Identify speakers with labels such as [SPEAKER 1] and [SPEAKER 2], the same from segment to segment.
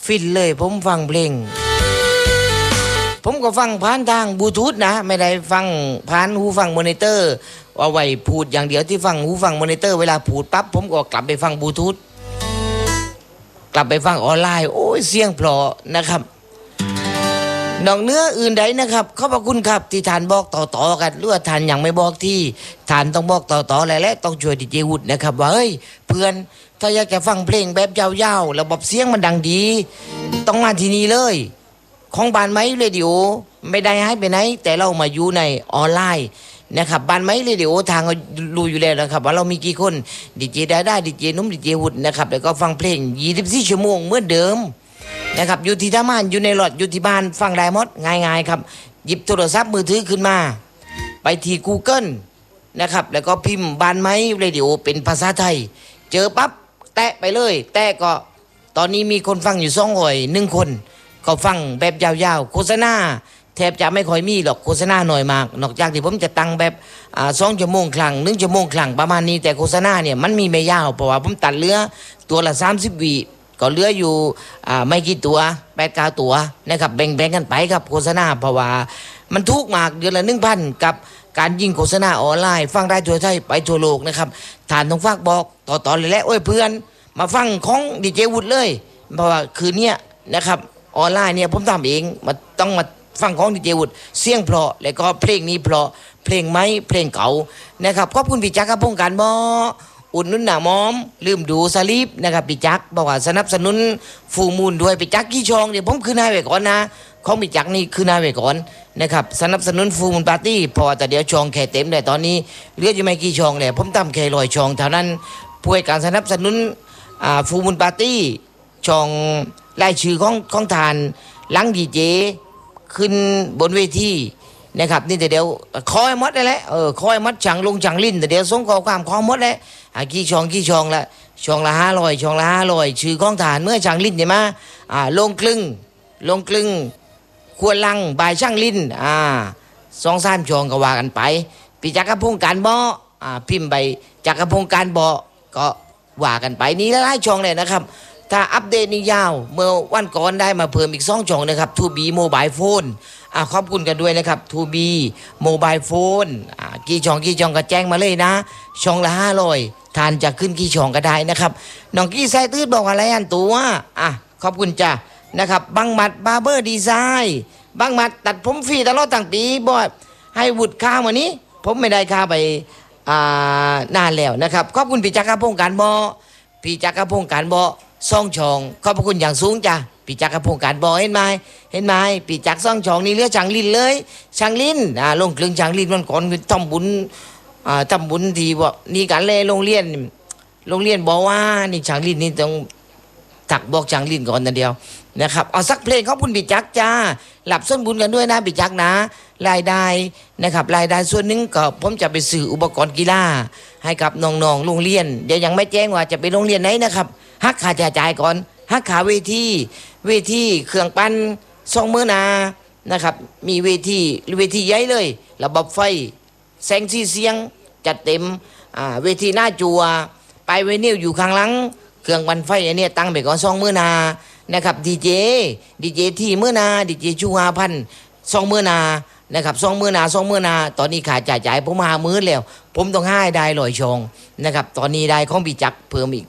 [SPEAKER 1] ฟินเลยผมฟังเพลงผมก็ฟังผ่านทางบลูทูธนะไม่ได้ฟังผ่านหูฟังมอนิเตอร์เอาไว้พูดอย่างเดียวที่ฟังหูฟังมอนิเตอร์เวลาพูดปั๊บผมก็กลับไปฟังบลูทูธกลับไปฟังออนไลน์โอ้ยเสียงเพราะนะครับนอกเนื้ออื่นใดนะครับขอบพระคุณครับที่ทานบอกต่อๆกันหรือว่าทานยังไม่บอกที่ทานต้องบอกต่อๆและต้องช่วยดีเจวุฒินะครับว่าเฮ้ยเพื่อนถ้าอยากจะฟังเพลงแบบยาวๆระบบเสียงมันดังดีต้องมาที่นี่เลยของบ้านไม้เรดิโอไม่ได้ให้ไปไหนแต่เรามาอยู่ในออนไลน์นะครับบ้านไม้เรดิโอทางรู้อยู่แล้วนะครับว่าเรามีกี่คนดีเจได้ดีเจนุ่มดีเจวุฒินะครับแล้วก็ฟังเพลง24 ชั่วโมงเหมือนเดิมนะครับอยู่ที่ทำงานอยู่ในรถอยู่ที่บ้านฟังได้หมดง่ายๆครับหยิบโทรศัพท์มือถือขึ้นมาไปที่ Google นะครับแล้วก็พิมพ์บ้านไม้เรดิโอเป็นภาษาไทยเจอปั๊บแตะไปเลยแตะก็ตอนนี้มีคนฟังอยู่1 คนก็ฟังแบบยาวๆโฆษณาแทบจะไม่ค่อยมีหรอกโฆษณาหน่อยมากนอกจากที่ผมจะตั้งแบบ2 ชั่วโมงครั้ง1 ชั่วโมงครั้งประมาณนี้แต่โฆษณาเนี่ยมันมีไม่ยาวเพราะว่าผมตัดเหลือตัวละ30 วิก็เหลืออยู่ไม่กี่ตัว8-9 ตัวนะครับแบ่งกันไปครับโฆษณาเพราะว่ามันถูกมากเดือนละ 1,000 กับการยิงโฆษณาออนไลน์ฟังได้ทั่วไทยไปทั่วโลกนะครับฐานต้องฝากบอกต่อเลยแหละโอ้ยเพื่อนมาฟังของดีเจวุฒิเลยเพราะว่าคืนนี้นะครับออนไลน์เนี่ยผมทำเองมาต้องมาฟังของดีเจวุฒิเสียงเพราะแล้วก็เพลงนี้เพราะเพลงไม้เพลงเก่านะครับขอบคุณพี่จักรพงษ์การบ่อุ่นนุ่นหนามอมลืมดูสลีปนะครับพี่จักบอกว่าสนับสนุนฟูมูลด้วยพี่จักกี่ชองเดี๋ยวผมคืนนายไว้ก่อนนะของพี่จักนี่คืนนายไว้ก่อนนะครับสนับสนุนฟูมูลปาร์ตี้พอแต่เดี๋ยวชองแค่เต็มเลยตอนนี้เหลืออยู่ไม่กี่ชองเลยผมทำแค่100 ชองเท่านั้นผู้ให้การสนับสนุนฟูมูลปาร์ตี้ชองรายชื่อของทานหลังดีเจขึ้นบนเวทีนะครับนี่แต่เดี๋ยวคอยมดได้แล้วคอยมดจังลงจังลิ้นแต่เดี๋ยวส่งข้อความคอมดแล้วกี่ชองละชองละ500ชองละ500ชื่อของทหารเมื่อจังลิ้นเนี่ยมาลงครึ่งควรลังบ่ายช่างลิ้น2-3 ชองก็ว่ากันไปปีจักรพงษ์การบ่พิมพ์ไปจักรพงษ์การบ่ก็ว่ากันไปนี่หลายๆชองเลยนะครับถ้าอัปเดตนี่ยาวเมื่อวันก่อนได้มาเพิ่มอีก2 ช่องนะครับ 2B Mobile Phone ขอบคุณกันด้วยนะครับ 2B Mobile Phone กี่ช่องก็แจ้งมาเลยนะช่องละ500ทานจะขึ้นกี่ช่องก็ได้นะครับน้องกี้ไซตื้ดบอกอะไรอันตัวขอบคุณจ้ะนะครับบังหมัดบาร์เบอร์ดีไซน์บังหมัดตัดผมฟรีตลอดตั้งปีบ่ให้วุฒิค่าวันนี้ผมไม่ได้ค่าไปนานแล้วนะครับขอบคุณพี่จักรพงษ์การบ่พี่จักรพงษ์การบ่2 ช่องขอบพระคุณอย่างสูงจ้ะปีจักรพงษ์การบ่เห็นไหมปีจักร2 ช่องนี่เหลือจังลิ้นเลยช่างลิ้นลงครึ่งช่างลิ้นมันก่อนทำบุญที่ว่านี่กันเลยโรงเรียนบอกว่านี่ช่างลิ้นนี่ต้องตักบอกช่างลิ้นก่อนนั่นเดียวนะครับเอาสักเพลงขอบคุณปีจักรจ้าหลับส้นบุญกันด้วยนะปีจักรนะรายได้นะครับรายได้ส่วนหนึ่งก็ผมจะไปซื้ออุปกรณ์กีฬาให้กับน้องๆโรงเรียนเดี๋ยวยังไม่แจ้งว่าจะไปโรงเรียนไหนนะครับฮักค่าใช้จ่ายก่อนฮักขาเวทีเครื่องปั้น20,000นะครับมีเวทีใหญ่เลยระบบไฟแสงสีเสียงจัดเต็มเวทีหน้าจัวไปเวนิวอยู่ข้างหลังเครื่องปั้นไฟอันนี้ตั้งไปก่อน20,000นะครับดีเจที่ดีเจชู5,000 20,000นะครับ20,000ตอนนี้ขาดจ่ายผม50,000แล้วผมต้องให้ได้100 ช่องนะครับตอนนี้ได้ของพี่จักรเพิ่มอีก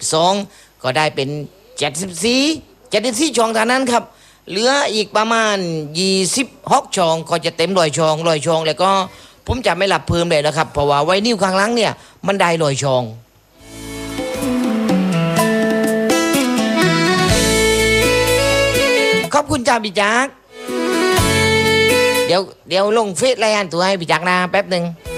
[SPEAKER 1] 2ก็ได้เป็น74 ช่องเท่านั้นครับเหลืออีกประมาณ26 ช่องก็จะเต็ม100 ช่องแล้วก็ผมจะไม่หลับเพิ่มเลยนะครับเพราะว่าไวนิวข้างหลังเนี่ยมันได้100 ช่องขอบคุณจ้าพี่จักรเดี๋ยวลงเฟซไลน์อันตัวให้พี่จักรนะแป๊บหนึ่ง